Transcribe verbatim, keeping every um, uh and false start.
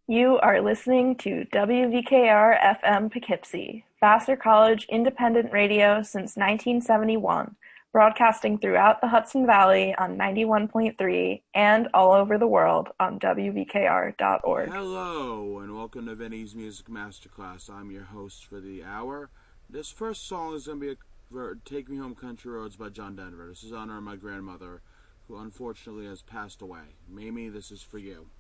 You are listening to W V K R F M Poughkeepsie, Vassar College independent radio since nineteen seventy-one, broadcasting throughout the Hudson Valley on ninety-one point three and all over the world on W V K R dot org. Hello, and welcome to Vinny's Music Masterclass. I'm your host for the hour. This first song is going to be a, for Take Me Home Country Roads by John Denver. This is in honor of my grandmother, who unfortunately has passed away. Mamie, this is for you.